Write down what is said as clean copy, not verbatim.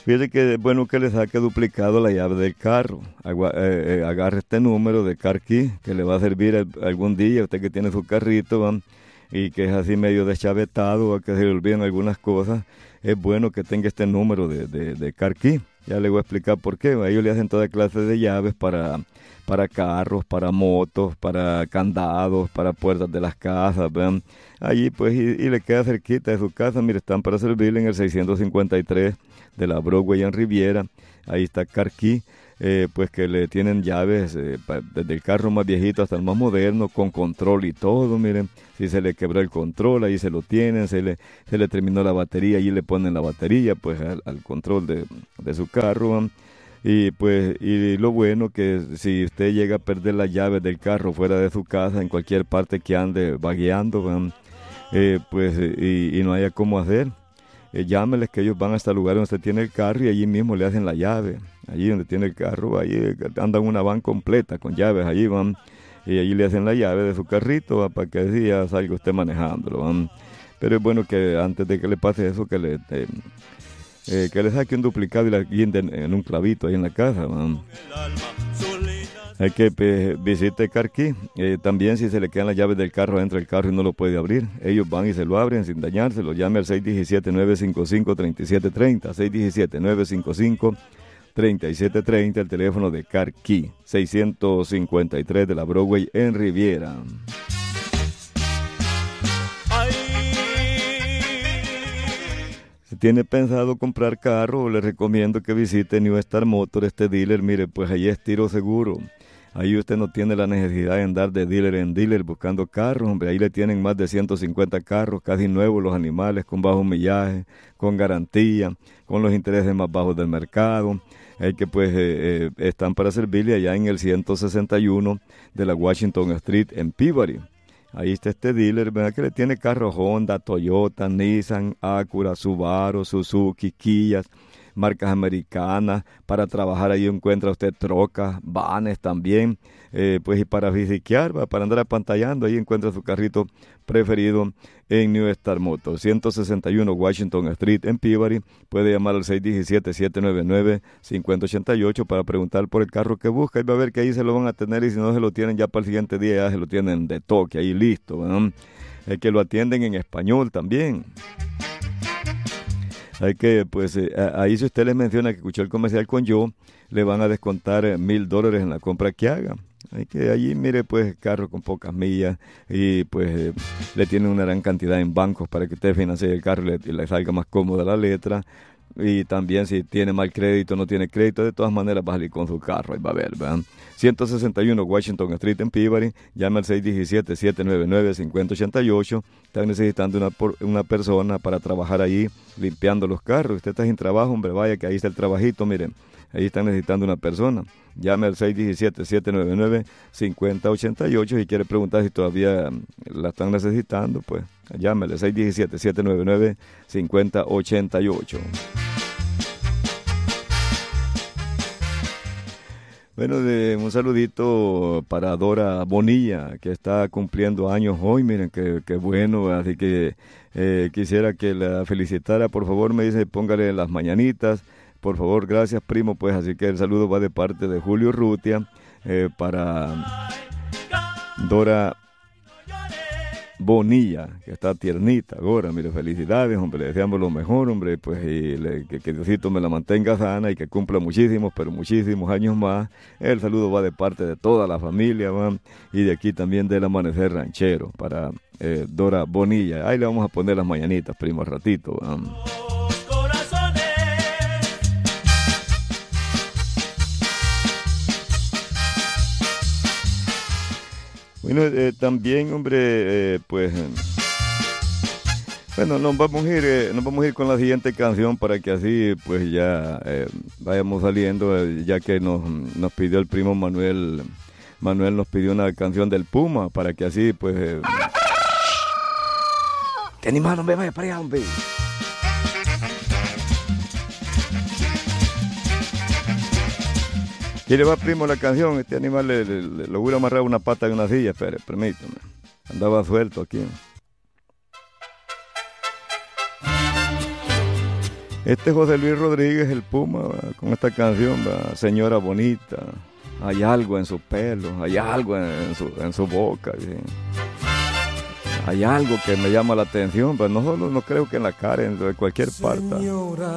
Fíjese que es bueno que le saque duplicado la llave del carro. Agarre este número de Car Key que le va a servir algún día, usted que tiene su carrito, ¿va? Y que es así medio deschavetado, o que se le olviden algunas cosas. Es bueno que tenga este número de Car Key. Ya le voy a explicar por qué. Ellos le hacen toda clase de llaves para carros, para motos, para candados, para puertas de las casas, ¿ven? Allí pues y le queda cerquita de su casa. Mire, están para servirle en el 653 de la Broadway en Riviera. Ahí está Car Key, pues que le tienen llaves desde el carro más viejito hasta el más moderno, con control y todo. Miren, si se le quebró el control, ahí se lo tienen. Se le terminó la batería, allí le ponen la batería pues al control de su carro, ¿ven? Y pues, y lo bueno que si usted llega a perder las llaves del carro fuera de su casa, en cualquier parte que ande vagueando, y no haya cómo hacer, llámeles que ellos van hasta el lugar donde usted tiene el carro y allí mismo le hacen la llave. Allí donde tiene el carro, allí andan una van completa con llaves, allí van, y allí le hacen la llave de su carrito, ¿va? Para que así ya salga usted manejándolo, ¿va? Pero es bueno que antes de que le pase eso, que le saque un duplicado y la guinden en un clavito ahí en la casa, ¿no? Hay que visite Car Key. También si se le quedan las llaves del carro dentro del carro y no lo puede abrir, ellos van y se lo abren sin dañárselo. Llame al 617-955-3730, 617-955-3730, el teléfono de Car Key, 653 de la Broadway en Riviera. Si tiene pensado comprar carro, le recomiendo que visite New Star Motor, este dealer. Mire, pues ahí es tiro seguro. Ahí usted no tiene la necesidad de andar de dealer en dealer buscando carros, hombre. Ahí le tienen más de 150 carros, casi nuevos los animales, con bajo millaje, con garantía, con los intereses más bajos del mercado. Hay que pues están para servirle allá en el 161 de la Washington Street en Peabody. Ahí está este dealer, ¿verdad? Que le tiene carros Honda, Toyota, Nissan, Acura, Subaru, Suzuki, Kia, marcas americanas. Para trabajar ahí encuentra usted trocas, vanes también, pues y para fisiquear, ¿va? Para andar apantallando, ahí encuentra su carrito preferido en New Star Motors, 161 Washington Street en Peabody. Puede llamar al 617-799-5088 para preguntar por el carro que busca, y va a ver que ahí se lo van a tener, y si no se lo tienen ya para el siguiente día, ya se lo tienen de toque, ahí listo, ¿no? Es que lo atienden en español también. Hay que, pues, ahí si usted les menciona que escuchó el comercial con yo, le van a descontar $1,000 en la compra que haga. Hay que allí, mire, pues, carro con pocas millas y, pues, le tienen una gran cantidad en bancos para que usted financie el carro y le salga más cómoda la letra. Y también si tiene mal crédito, no tiene crédito, de todas maneras va a salir con su carro y va a ver, ¿verdad? 161 Washington Street en Peabody. Llame al 617-799-5088. Están necesitando una persona para trabajar ahí limpiando los carros. Usted está sin trabajo, hombre, vaya que ahí está el trabajito, miren. Ahí están necesitando una persona. Llame al 617-799-5088. Si quiere preguntar si todavía la están necesitando, pues llámele 617-799-5088. Bueno, un saludito para Dora Bonilla, que está cumpliendo años hoy. Miren, qué bueno, así que quisiera que la felicitara. Por favor, me dice, póngale las mañanitas. Por favor, gracias, primo. Pues así que el saludo va de parte de Julio Rutia para Dora Bonilla, que está tiernita ahora. Mire, felicidades, hombre, le deseamos lo mejor, hombre, pues que Diosito me la mantenga sana y que cumpla muchísimos, pero muchísimos años más. El saludo va de parte de toda la familia, ¿va? Y de aquí también del Amanecer Ranchero para Dora Bonilla. Ahí le vamos a poner las mañanitas, primo, al ratito, ¿va? Bueno, también, hombre, pues, bueno, nos vamos a ir con la siguiente canción para que así, pues, ya vayamos saliendo, ya que nos pidió el primo Manuel nos pidió una canción del Puma, para que así, pues... ¡Qué animal, hombre! ¡Vaya para allá, hombre! ¿Quiere va, primo, la canción? Este animal le voy a amarrar una pata de una silla. Espere, permítame. Andaba suelto aquí. Este José Luis Rodríguez, el Puma, ¿verdad? Con esta canción, ¿verdad? Señora bonita, hay algo en su pelo, hay algo en su boca, ¿sí? Hay algo que me llama la atención, pero no solo no creo que en la cara, en cualquier parte.